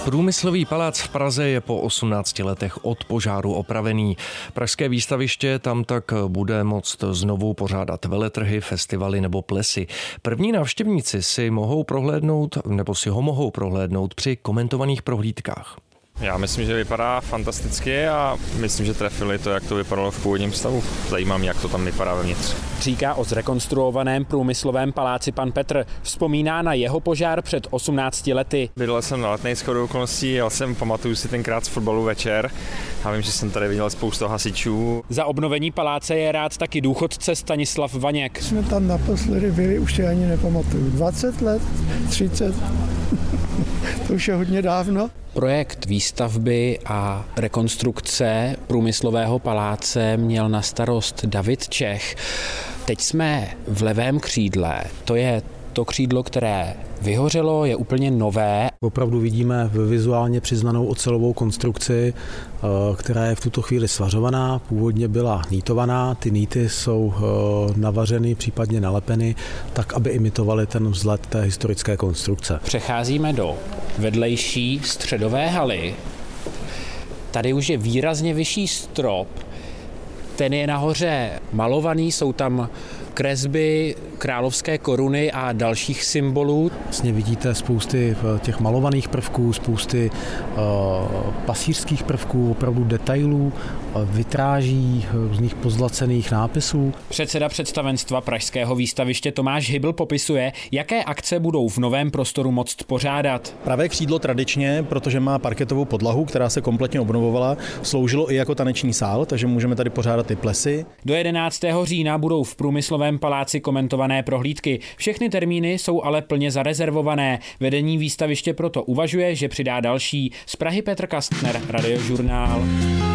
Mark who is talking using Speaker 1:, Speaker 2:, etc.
Speaker 1: Průmyslový palác v Praze je po 18 letech od požáru opravený. Pražské výstaviště tam tak bude moct znovu pořádat veletrhy, festivaly nebo plesy. První návštěvníci si ho mohou prohlédnout při komentovaných prohlídkách.
Speaker 2: Já myslím, že vypadá fantasticky a myslím, že trefili to, jak to vypadalo v původním stavu. Zajímá mě, jak to tam vypadá vevnitř.
Speaker 3: Říká o zrekonstruovaném průmyslovém paláci pan Petr. Vzpomíná na jeho požár před 18 lety.
Speaker 2: Bydlel jsem na Letnej shodou okolností, pamatuju si tenkrát z fotbalu večer a vím, že jsem tady viděl spoustu hasičů.
Speaker 3: Za obnovení paláce je rád taky důchodce Stanislav Vaněk.
Speaker 4: Jsme tam naposledy byli, už si ani nepamatuju. 20 let, 30, to už je hodně dávno.
Speaker 3: Projekt výstavby a rekonstrukce průmyslového paláce měl na starost David Čech. Teď jsme v levém křídle. To je to křídlo, které vyhořelo, je úplně nové.
Speaker 5: Opravdu vidíme vizuálně přiznanou ocelovou konstrukci, která je v tuto chvíli svařovaná. Původně byla nýtovaná, ty nýty jsou navařeny, případně nalepeny, tak, aby imitovaly ten vzhled té historické konstrukce.
Speaker 3: Přecházíme do vedlejší středové haly. Tady už je výrazně vyšší strop. Ten je nahoře malovaný, jsou tam kresby královské koruny a dalších symbolů.
Speaker 5: Vlastně vidíte spousty těch malovaných prvků, spousty pasířských prvků, opravdu detailů, vitráží, různých pozlacených nápisů.
Speaker 3: Předseda představenstva Pražského výstaviště Tomáš Hybl popisuje, jaké akce budou v novém prostoru moct pořádat.
Speaker 6: Pravé křídlo tradičně, protože má parketovou podlahu, která se kompletně obnovovala, sloužilo i jako taneční sál, takže můžeme tady pořádat i plesy.
Speaker 3: Do 11. října budou v Průmyslovém paláci komentované prohlídky. Všechny termíny jsou ale plně zarezervované. Vedení výstaviště proto uvažuje, že přidá další. Z Prahy Petr Kastner, Radiožurnál.